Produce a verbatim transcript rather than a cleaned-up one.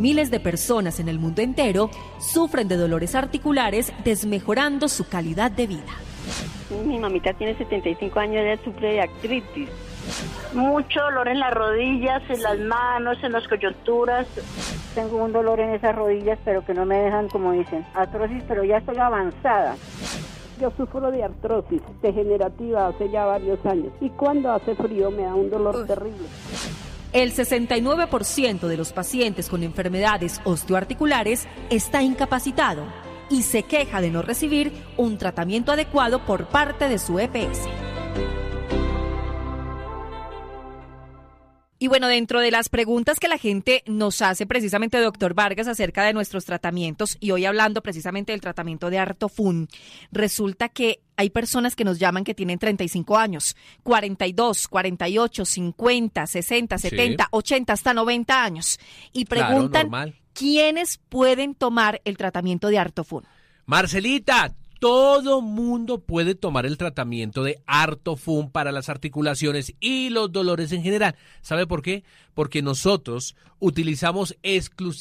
miles de personas en el mundo entero sufren de dolores articulares, desmejorando su calidad de vida. Mi mamita tiene setenta y cinco años, ella sufre de artritis. Mucho dolor en las rodillas, en las manos, en las coyunturas. Tengo un dolor en esas rodillas, pero que no me dejan, como dicen, artrosis, pero ya estoy avanzada. Yo sufro de artrosis degenerativa hace ya varios años y cuando hace frío me da un dolor Uf. terrible. El sesenta y nueve por ciento de los pacientes con enfermedades osteoarticulares está incapacitado y se queja de no recibir un tratamiento adecuado por parte de su E P S. Y bueno, dentro de las preguntas que la gente nos hace precisamente, doctor Vargas, acerca de nuestros tratamientos, y hoy hablando precisamente del tratamiento de Artofun, resulta que hay personas que nos llaman que tienen treinta y cinco años, cuarenta y dos, cuarenta y ocho, cincuenta, sesenta, setenta, sí. ochenta, hasta noventa años, y preguntan, claro, ¿quiénes pueden tomar el tratamiento de Artofun? Marcelita, todo mundo puede tomar el tratamiento de Artofun para las articulaciones y los dolores en general. ¿Sabe por qué? Porque nosotros utilizamos exclusivamente